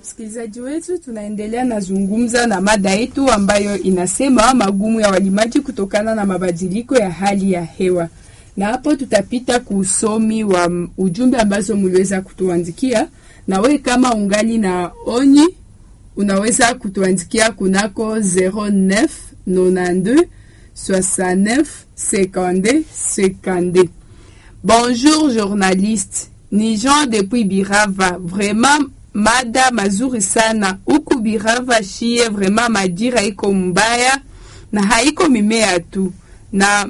Msikilizaji wetu, tunaendelea na zungumza na mada yetu ambayo inasema magumu ya walimaji kutokana na mabadiliko ya hali ya hewa. Na hapo tutapita kuusomi wa ujumbe ambazo mliweza kutuandikia. Na we kama ungali na onyi, unaweza kutuandikia kunako 09 92 69 52 52. Bonjour journaliste, ni Jean depuis Birava. Vraiment mada mazuri sana. Huku Birava shie vraiment majira iko mbaya na haiko mimea tu. Na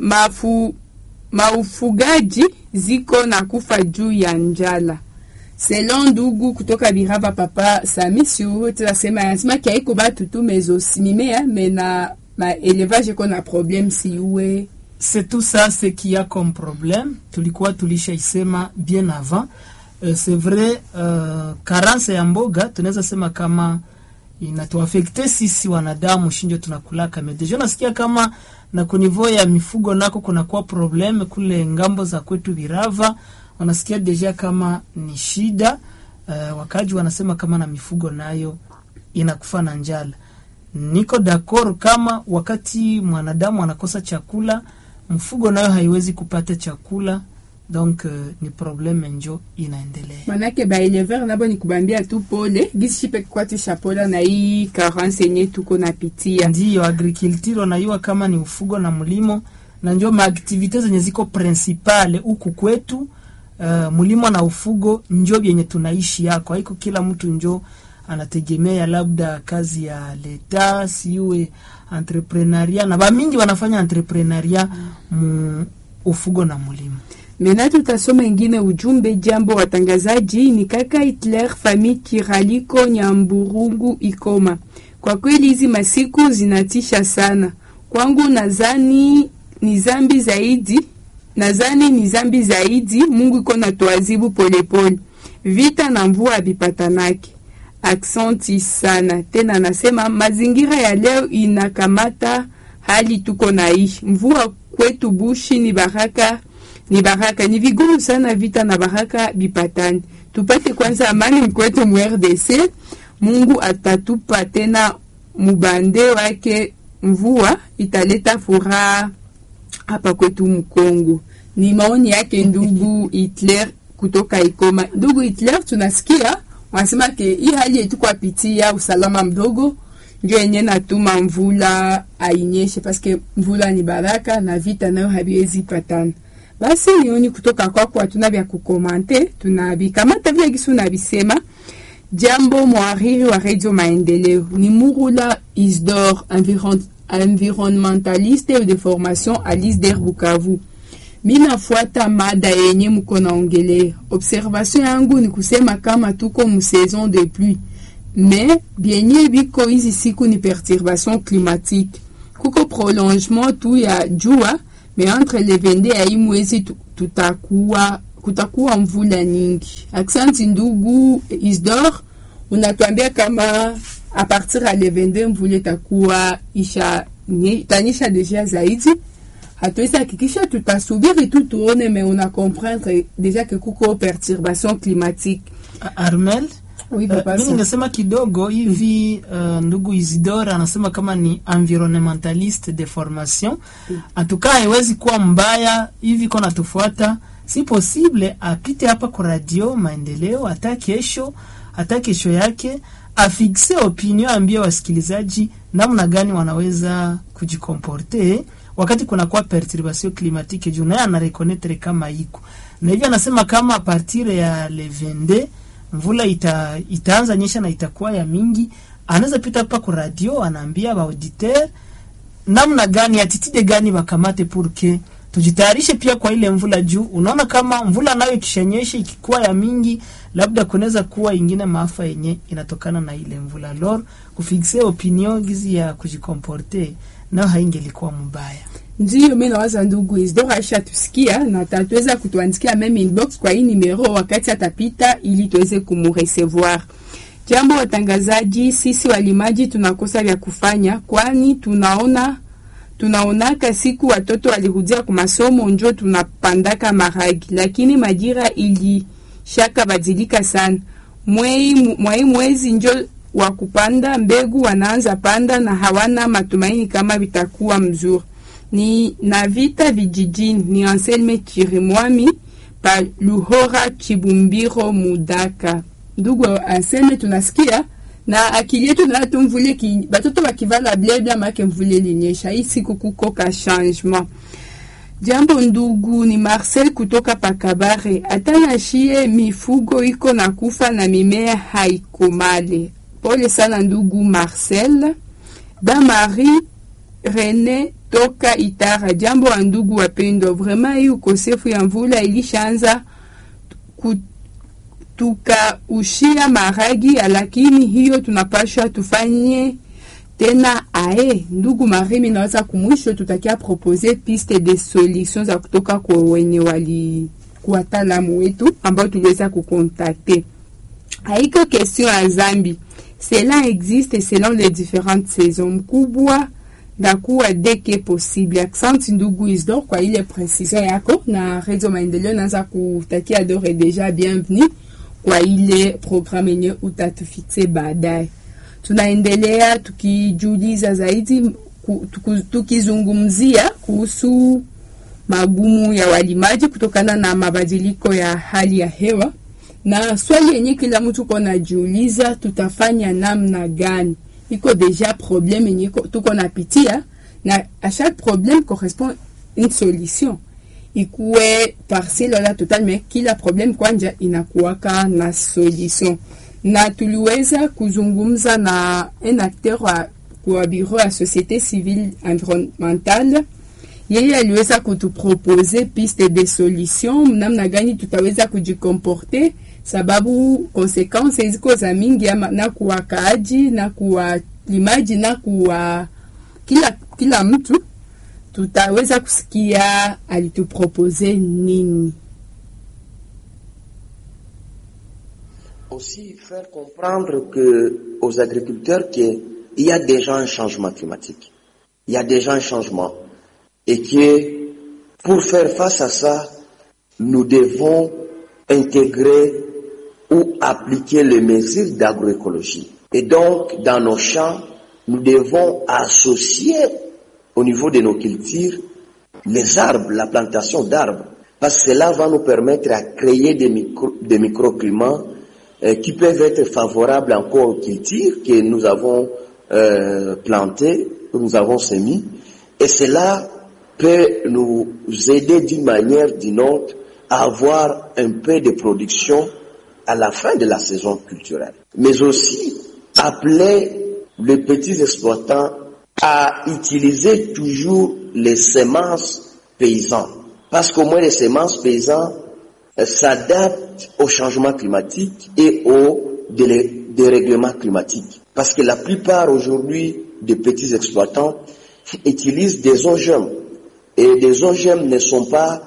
maufugaji ziko na kufa juu ya njala. Selon ndugu kutoka Birava papa Samisu, tunasema yanasema kia iko batu tu mezo mimea mena ma élevage iko na problème siwe. C'est tout ça ce qu'il y a comme problème. Tulikuwa tulishaisema bien avant. C'est vrai, carence ya mboga tunaweza sema kama inatuafekte sisi wanadamu shinjo tunakulaka. Medejo nasikia kama na kunivo ya mifugo nako kuna kuwa probleme kule ngambo za kwetu Birava. Wanasikia deja kama ni shida. Wakaji wanasema kama na mifugo nayo inakufa na njala. Niko d'accord kama wakati mwanadamu anakosa chakula, mfugo nayo haiwezi kupata chakula. Donc ni probleme njo inaendelea. Manake ba éleveur nabo ni kubambia tu pole, gisi pe kwa tishapola na hii carence yenye tuko napitia. Ndio agriculture na kama ni ufugo na mlimo na njo ma activities zenye ziko principale huku kwetu. Mlimo na ufugo njo yenye tunaishi yako. Haiko kila mtu njo anategemea labda kazi ya leta, siwe entrepreneuria na ba mingi wanafanya entrepreneuria ufugo na mlimo. Mena tutasoma ingine ujumbe. Jambo watangazaji, ni kaka Hitler famille Kiraliko Nyamburungu Ikoma. Kwa kweli hizi masiku zinatisha sana. Kwangu nadhani ni zambi zaidi, Mungu iko na tuazibu polepole. Vita na mvua bipatanaki. Aksanti sana. Tena nasema mazingira ya leo inakamata hali tuko naishi. Mvua kwetu bushi ni baraka. Ni vigumu sana vita na baraka bipatani. Tupate kwanza amani mkwetu mu RDC. Mungu atatupa tena mubande wake, mvua italeta furaha hapa kwetu Mkongo. Ni maoni yake ndugu Hitler kutoka Ikoma. Ndugu Hitler, tunasikia wanasema ke hii hali yetu kwa pitia usalama mdogo ndio yenye natuma mvula ainyeshe, paske mvula ni baraka na vita nayo habiwezi patana. Basi nioni kutoka kwako hatuna vya kukomante, tunabikamata vya gisu na bisema. Jambo mwariri wa Radio Maendeleo, ni Murula Isdor, environnementaliste de formation à l'ISDER Bukavu. Mina fuata mada yenye mko naongelea. Observation yangu ni kusema kama tuko mu saison de pluie. Mais bienye biko hizi siku ni perturbation climatique. Kuko prolongement tu ya jua, mais entre les 22 ya hii mwezi kutakuwa mvula nyingi. Aksanti ndugu Isdor, unatuambia kama a partir ya le 22 mvula itakuwa itanyesha deja zaidi. Hatuweza hakikisha tutasubiri tu tuone, mais on a comprendre déjà que kuko perturbation climatique. Armel, oui, papa. Mimi ningesema kidogo hivi. Ndugu Isidore anasema kama ni environnementaliste de formation. Atukaa haiwezi kuwa mbaya hivi kona tufuata. Si possible apite hapa kwa Radio Maendeleo hata kesho yake afixe opinion, ambie wasikilizaji namna gani wanaweza kujikomporte wakati kuna kwa perturbation climatique. Juu naye ana reconnaître kama iko. Na hivyo anasema kama a partir ya le 22 mvula itaanza nyesha na itakuwa ya mingi. Anaweza pita hapa kwa radio anaambia ba auditeur namna gani, attitude gani wakamate pour que tujitayarishe pia kwa ile mvula. Juu unaona kama mvula nayo ikishanyesha ikikuwa ya mingi, labda kunaweza kuwa ingine maafa yenye inatokana na ile mvula. Lor kufixe opinion gizi ya kujikomporte na haingelikuwa mbaya. Ndio mimi nawaza ndugu Isidore Aisha tusikia na tataweza kutuandikia meme inbox kwa hii numero wakati atapita ili tuweze kumrecevoir. Jambo watangazaji, sisi walimaji tunakosa vya kufanya, kwani tunaonaka siku watoto walirudia kwa masomo njo tunapandaka maragi, lakini majira ili shaka badilika sana. mwezi njo wa kupanda mbegu wanaanza panda na hawana matumaini kama vitakuwa mzuri. Ni na vita vijijini. Ni Anselme Chirimwami pa Luhora Chibumbiro Mudaka. Ndugu Anselme, tunasikia na akili yetu na tumvule batoto bakivala blebla make mvule linyesha. Hii siku kuko ka changement. Jambo ndugu, ni Marcel kutoka Pakabare. Atana shie mifugo iko na kufa na mimea haikomale. Pole sana ndugu Marcel. Da Marie René toka Itara. Jambo wa ndugu wapendo, vraiment hii ukosefu ya mvula ilishaanza tukaushia maragi, lakini hiyo tunapashwa tufanye tena ndugu Marimi, naweza kumwisho tutakia proposer piste de solutions za kutoka kwa wenye wali wataalamu wetu ambao tuliweza kukontakte. Haiko question ya zambi. Cela existe selon les différentes saisons. Mkubwa ndakuwa deke possible. Accent ndugu Isdor kwa ile precision yako na Radio Maendeleo, naanza kutakia dore deja bienvenue kwa ile programme yenye utatufixe baadaye. Tunaendelea tukijuliza zaidi tukizungumzia kuhusu magumu ya walimaji kutokana na mabadiliko ya hali ya hewa, na swali yenye kila mtu kona jiuliza, tutafanya namna gani? Iko deja problème yenye tuko napitia, na à chaque problème correspond une solution. Ikuwe partiel wala total, mais kila problème kwanja inakuwaka na solution. Na tuliweza kuzungumza na un acteur kwa bureau ya société civile environnementale. Yeye aliweza kutupropose piste de solution, namna gani tutaweza kujikomporte, sababu consequences ziko za mingi na kuwa kaaji na kuwa limaji na kuwa kila mtu. Tutaweza kusikia alitupropose nini. Aussi faire comprendre aux agriculteurs qu'il y a déjà un changement climatique. Il y a déjà un changement. Et que pour faire face à ça, nous devons intégrer ou appliquer les mesures d'agroécologie. Et donc, dans nos champs, nous devons associer au niveau de nos cultures les arbres, la plantation d'arbres. Parce que cela va nous permettre à créer des microclimats qui peuvent être favorables encore aux cultures que nous avons plantées, que nous avons semis. Et cela peut nous aider d'une manière ou d'une autre à avoir un peu de production à la fin de la saison culturelle. Mais aussi appeler les petits exploitants à utiliser toujours les semences paysannes. Parce qu'au moins les semences paysannes s'adaptent au changement climatique et au dérèglement climatique. Parce que la plupart aujourd'hui des petits exploitants utilisent des OGM. Et des OGM ne sont pas,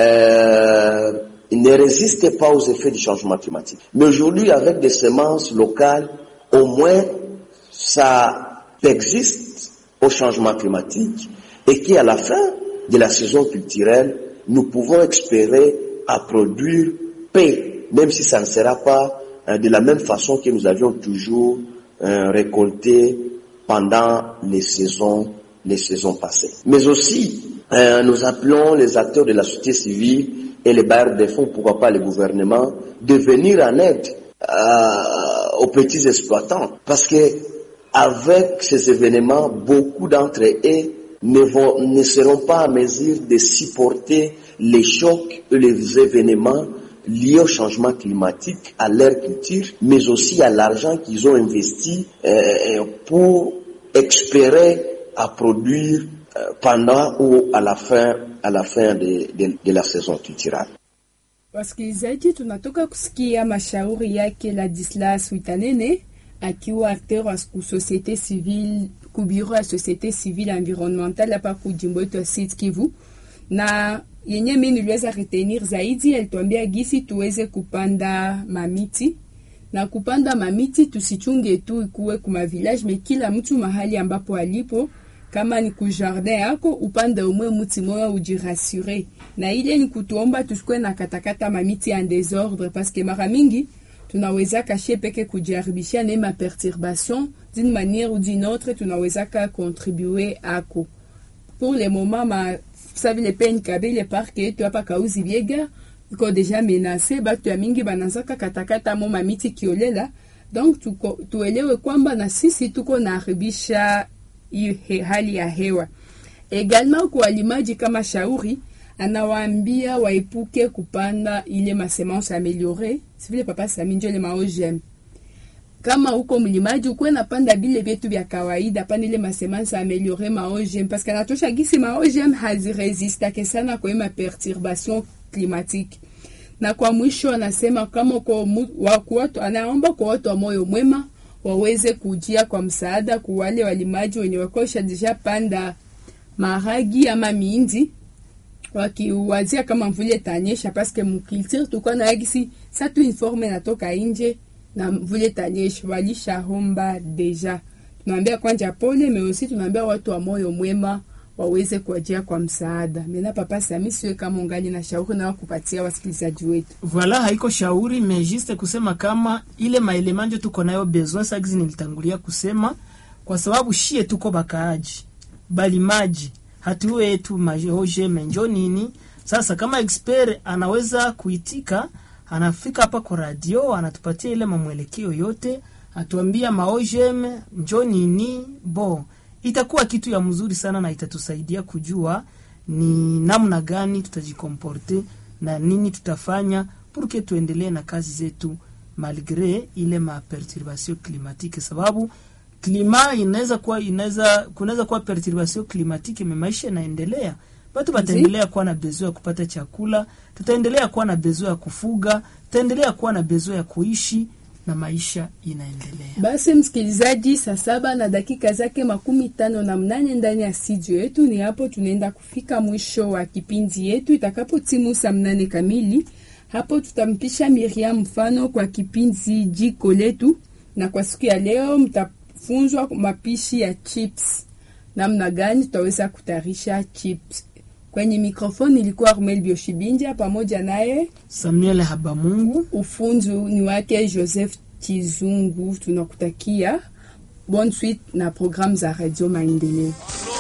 ne résistent pas aux effets du changement climatique. Mais aujourd'hui, avec des semences locales, au moins, ça existe au changement climatique et qu'à la fin de la saison culturelle, nous pouvons espérer à produire paix, même si ça ne sera pas de la même façon que nous avions toujours récolté pendant les saisons passées. Mais aussi, nous appelons les acteurs de la société civile et les bailleurs de fonds, pourquoi pas les gouvernements, de venir en aide aux petits exploitants. Parce que avec ces événements, beaucoup d'entre eux ne seront pas en mesure de supporter les chocs et les événements liés au changement climatique, à leur culture, mais aussi à l'argent qu'ils ont investi pour espérer à produire pendant ou à la fin de la saison culturelle. Wasikilizaji, tunatoka kusikia mashauri yake Ladislas Witanene akiwa acteur wa société civile ku bureau ya société civile environnementale hapa kujimbo yetu ya Sud Kivu, na yenye mimi niliweza retenir zaidi, alituambia gisi tuweze kupanda mamiti, na kupanda mamiti tusichunge tu ikuwe kuma village, mais kila mtu mahali ambapo alipo, kama ni ku jardin yako upande umwe mti moja ujirassurer, na ile ni kutuomba tusikwe na katakata mamiti en désordre, parce que mara mingi tunaweza kashe peke kujaribisha nema perturbation d'une manière ou d'une autre, tunaweza ka contribuer ako. Pour le moment, vous savez, les peines kabile parce que tu as pas kauzi biega, iko déjà menacé, tu ya mingi banazaka katakata mo mamiti kiolela. Donc tuelewe kwamba na sisi tuko na haribisha hali ya hewa. Également kwa walimaji kama shauri, anawaambia waepuke kupanda ile masemances améliorées, si vile papa Saminjo le maogem. Kama uko mlimaji ukwe napanda bile vyetu vya kawaida, panda ile masemances améliorées maogem, parce que anatosha gisi maogem haziresistake sana kwa ma perturbation climatique. Na kwa mwisho anasema kama kwa watu anaomba kwa watu wa moyo mwema waweze kujia kwa msaada kwa wale walimaji wenye wakosha deja panda maragi ama miindi, wakiwazia kama mvule tanyesha, parce que mukiltir tukwa na agisi sa tu informe natoka nje na mvule tanyesha walisha homba deja. Tunaambia kwanja pole, mais aussi tunaambia watu wa moyo mwema waweze kuajia kwa msaada. Mena papa Sami siwe kama ungali na shauri na kupatia wasikilizaji wetu. Voilà, haiko shauri, mais juste kusema kama ile maelemanjo tuko nayo besoin sagizi nilitangulia kusema, kwa sababu shie tuko bakaaji balimaji hatuwe yetu majoje menjo nini. Sasa kama expert anaweza kuitika, anafika hapa kwa radio, anatupatia ile mamwelekeo yote, atuambia maojem njo nini, bo itakuwa kitu ya mzuri sana na itatusaidia kujua ni namna gani tutajikomporte na nini tutafanya pour que tuendelee na kazi zetu malgré ile ma perturbation climatique, sababu klima kunaweza kuwa perturbation climatique, maisha yanaendelea, watu wataendelea kuwa na besoin ya kupata chakula, tutaendelea kuwa na besoin ya kufuga, tutaendelea kuwa na besoin ya kuishi na maisha inaendelea. Basi msikilizaji, saa 7:15 ndani ya studio yetu, ni hapo tunaenda kufika mwisho wa kipindi yetu. Itakapo timu saa 8 kamili, hapo tutampisha Miriam Mfano kwa kipindi Jiko Letu, na kwa siku ya leo mtafunzwa mapishi ya chips. Namna gani tutaweza kutayarisha chips. Kwenye mikrofoni ilikuwa Armel Bioshibinja pamoja naye Samuel Habamungu. Ufunzu ni wake Joseph Kizungu. Tunakutakia bonne suite na programme za Radio Maendeleo.